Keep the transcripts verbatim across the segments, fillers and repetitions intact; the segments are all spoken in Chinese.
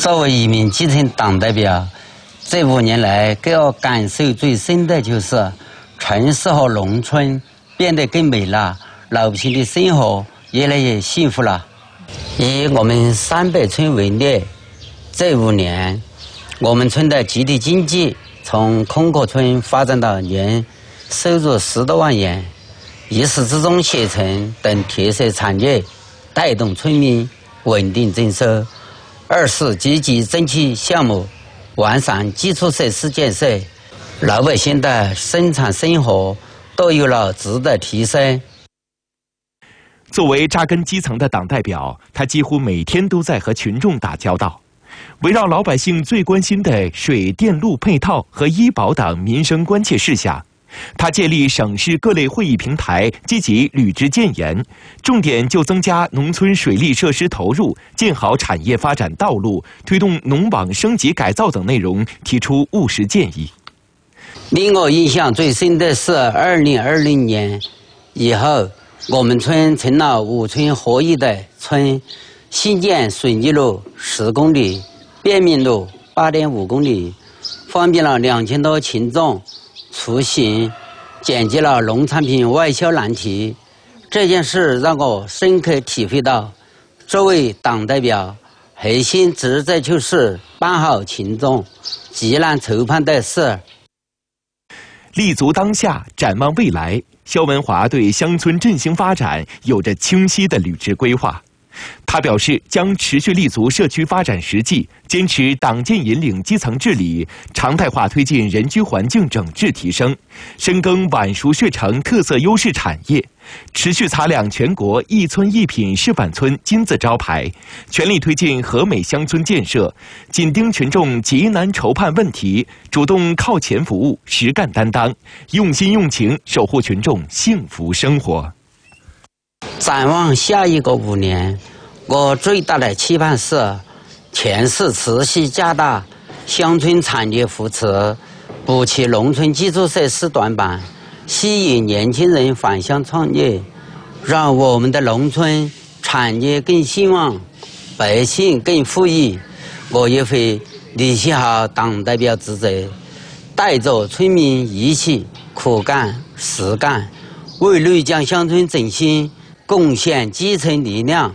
作为一名基层党代表，这五年来给我感受最深的就是城市和农村变得更美了，老百姓的生活越来越幸福了。以我们三北村为例，这五年我们村的集体经济从空壳村发展到年收入十多万元，一时之中携程等特色产业带动村民稳定增收。二是积极争取项目，完善基础设施建设，老百姓的生产生活都有了质的提升。 作为扎根基层的党代表，他几乎每天都在和群众打交道，围绕老百姓最关心的水电路配套和医保等民生关切事项，他建立省市各类会议平台，积极履职建言，重点就增加农村水利设施投入、建好产业发展道路、推动农网升级改造等内容提出务实建议。 令我印象最深的是二零二零年以后，我们村成了五村合一的村，新建水泥路十公里，便民路八点五公里，方便了两千多群众出行，解决了农产品外销难题。这件事让我深刻体会到，作为党代表，核心职责就是办好群众急难愁盼的事。 立足当下，展望未来，肖文华对乡村振兴发展有着清晰的履职规划。他表示，将持续立足社区发展实际，坚持党建引领基层治理，常态化推进人居环境整治提升，深耕皖熟穴城特色优势产业，持续擦亮全国一村一品示范村金字招牌，全力推进和美乡村建设，紧盯群众急难愁盼问题，主动靠前服务，实干担当，用心用情守护群众幸福生活。 展望下一个五年，我最大的期盼是全市持续加大乡村产业扶持，补齐农村基础设施短板，吸引年轻人返乡创业，让我们的农村产业更兴旺，百姓更富裕。我也会履行好党代表职责，带着村民一起苦干实干，为内江乡村振兴贡献基层力量。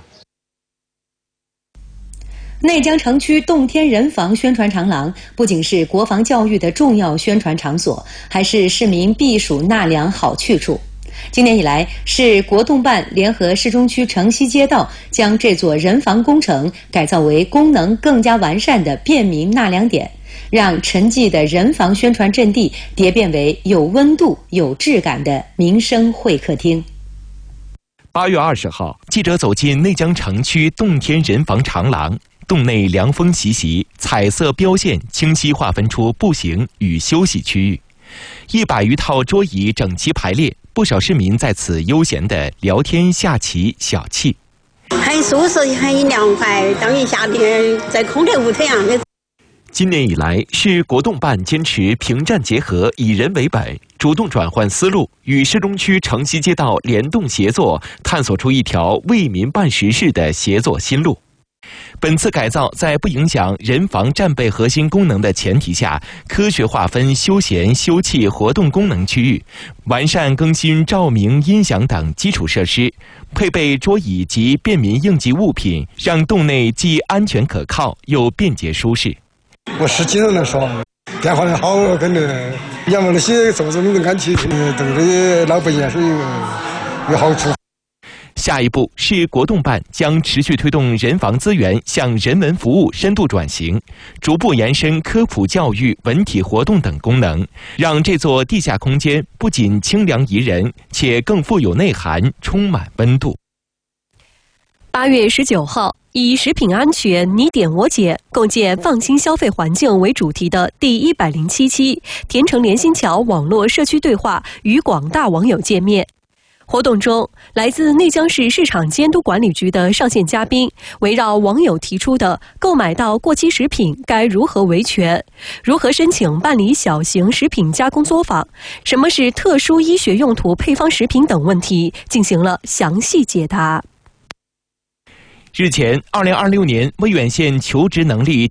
内江城区洞天人防宣传长廊不仅是国防教育的重要宣传场所，还是市民避暑纳凉好去处。今年以来，市国动办联合市中区城西街道，将这座人防工程改造为功能更加完善的便民纳凉点，让沉寂的人防宣传阵地蝶变为有温度、有质感的民生会客厅。 八月二十号，记者走进内江城区洞天人防长廊，洞内凉风习习，彩色标线清晰划分出步行与休息区域，一百余套桌椅整齐排列，不少市民在此悠闲地聊天、下棋、小憩。 很舒适，很凉快，等于夏天在空调屋头一样的。 今年以来，市国动办坚持平战结合、以人为本，主动转换思路，与市中区城西街道联动协作，探索出一条为民办实事的协作新路。本次改造在不影响人防战备核心功能的前提下，科学划分休闲、休憩活动功能区域，完善更新照明、音响等基础设施，配备桌椅及便民应急物品，让洞内既安全可靠又便捷舒适。 我实际上来说，变化的好，跟着要么那些做这种安全，对老百姓是有有好处。 下一步，市国动办将持续推动人防资源向人文服务深度转型，逐步延伸科普教育、文体活动等功能，让这座地下空间不仅清凉宜人，且更富有内涵，充满温度。 八月十九号，以食品安全你点我捡，共建放心消费环境为主题的第一百零七期田城联心桥网络社区对话与广大网友见面。活动中，来自内江市市场监督管理局的上线嘉宾围绕网友提出的购买到过期食品该如何维权、如何申请办理小型食品加工作坊、什么是特殊医学用途配方食品等问题进行了详细解答。 日前，二零二六年威远县求职能力